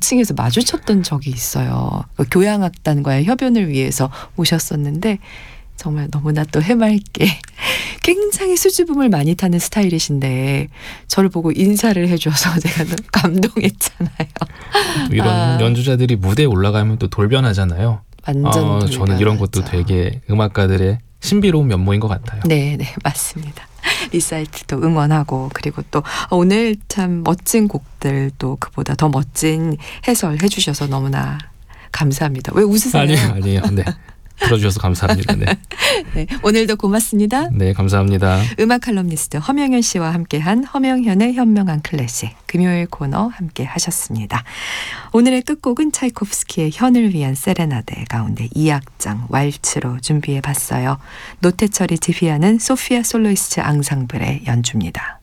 2층에서 마주쳤던 적이 있어요. 교향악단과의 협연을 위해서 오셨었는데 정말 너무나 또 해맑게 굉장히 수줍음을 많이 타는 스타일이신데 저를 보고 인사를 해줘서 제가 너무 감동했잖아요. 이런 연주자들이 무대에 올라가면 또 돌변하잖아요. 완전 돌변하죠. 저는 이런 것도 되게 음악가들의 신비로운 면모인 것 같아요. 네, 맞습니다. 리사이트도 응원하고 그리고 또 오늘 참 멋진 곡들 또 그보다 더 멋진 해설 해주셔서 너무나 감사합니다. 왜 웃으세요? 아니에요. 네. 들어주셔서 감사합니다. 네. 네, 오늘도 고맙습니다. 네, 감사합니다. 음악 칼럼니스트 허명현 씨와 함께한 허명현의 현명한 클래식 금요일 코너 함께 하셨습니다. 오늘의 끝곡은 차이코프스키의 현을 위한 세레나데 가운데 2악장 왈츠로 준비해봤어요. 노태철이 지휘하는 소피아 솔로이스트 앙상블의 연주입니다.